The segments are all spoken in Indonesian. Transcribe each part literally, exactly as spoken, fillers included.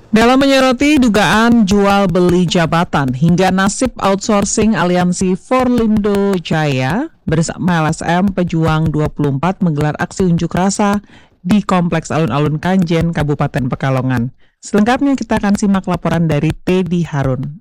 Dalam menyoroti dugaan jual beli jabatan hingga nasib outsourcing aliansi Forlindo Jaya bersama L S M Pejuang dua puluh empat menggelar aksi unjuk rasa di Kompleks Alun-Alun Kanjen, Kabupaten Pekalongan. Selengkapnya kita akan simak laporan dari Teddy Harun.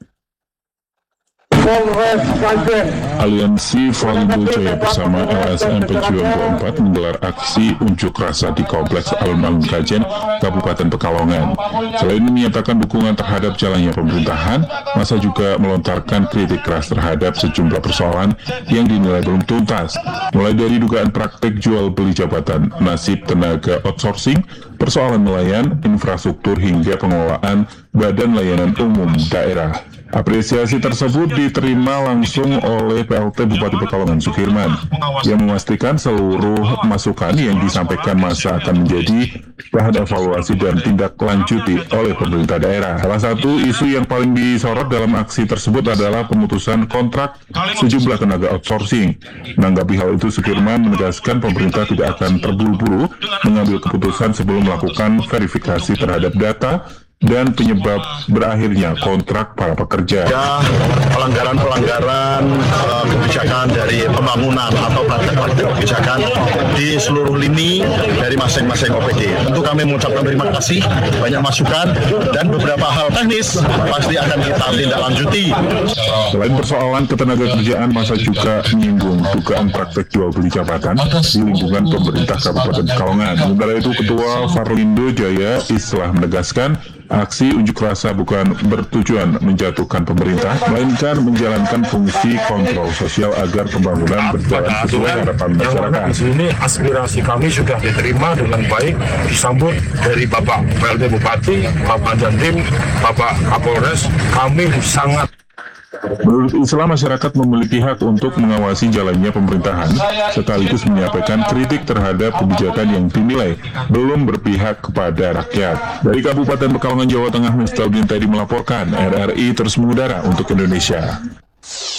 Aliansi Forlindo Jaya bersama L S M Pejuang dua puluh empat menggelar aksi unjuk rasa di Kompleks Alun-Alun Kanjen, Kabupaten Pekalongan. Selain menyatakan dukungan terhadap jalannya pemerintahan, masa juga melontarkan kritik keras terhadap sejumlah persoalan yang dinilai belum tuntas, mulai dari dugaan praktek jual beli jabatan, nasib tenaga outsourcing, persoalan nelayan, infrastruktur hingga pengelolaan badan layanan umum daerah. Apresiasi tersebut diterima langsung oleh P L T Bupati Pekalongan Sukirman yang memastikan seluruh masukan yang disampaikan masa akan menjadi bahan evaluasi dan tindak lanjuti oleh pemerintah daerah. Salah satu isu yang paling disorot dalam aksi tersebut adalah pemutusan kontrak sejumlah tenaga outsourcing. Menanggapi hal itu, Sukirman menegaskan pemerintah tidak akan terburu-buru mengambil keputusan sebelum melakukan verifikasi terhadap data dan penyebab berakhirnya kontrak para pekerja. Ya, pelanggaran-pelanggaran uh, kebijakan dari pembangunan atau praktek-praktek kebijakan di seluruh lini dari masing-masing O P D. Tentu kami mengucapkan terima kasih, banyak masukan, dan beberapa hal teknis pasti akan kita tindak lanjuti. Selain persoalan ketenagakerjaan, masa juga menyinggung dugaan praktek jual beli jabatan di lingkungan pemerintah Kabupaten Pekalongan. Sementara itu, Ketua Forlindo Jaya Islah menegaskan aksi unjuk rasa bukan bertujuan menjatuhkan pemerintah, melainkan menjalankan fungsi kontrol sosial agar pembangunan berjalan sesuai harapan masyarakat. Di sini aspirasi kami sudah diterima dengan baik, disambut dari Bapak P L T Bupati, Bapak Dandim, Bapak Kapolres. Kami sangat Menurut Islam, masyarakat memiliki hak untuk mengawasi jalannya pemerintahan, sekaligus menyampaikan kritik terhadap kebijakan yang dinilai belum berpihak kepada rakyat. Dari Kabupaten Pekalongan, Jawa Tengah, Miftahudin Teddy melaporkan. R R I terus mengudara untuk Indonesia.